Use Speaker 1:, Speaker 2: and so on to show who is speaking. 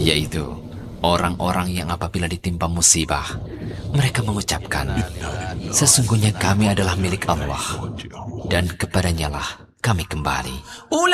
Speaker 1: yaitu orang-orang yang apabila ditimpa musibah, mereka mengucapkan, sesungguhnya kami adalah milik Allah, dan kepadanya lah kami kembali.